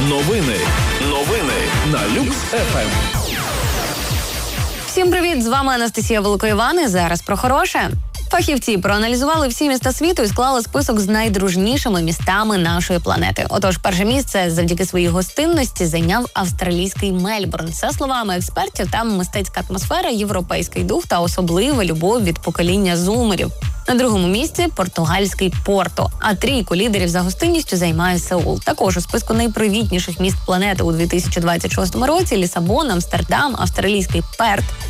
Новини на Люкс ФМ. Всім привіт, з вами Анастасія Великоїван і зараз про хороше. Фахівці проаналізували всі міста світу і склали список з найдружнішими містами нашої планети. Отож, перше місце завдяки своїй гостинності зайняв австралійський Мельбурн. За словами експертів, там мистецька атмосфера, європейський дух та особлива любов від покоління зумерів. На другому місці – португальський Порто, а трійку лідерів за гостинністю займає Сеул. Також у списку найпривітніших міст планети у 2026 році – Лісабон, Амстердам, австралійський Перт,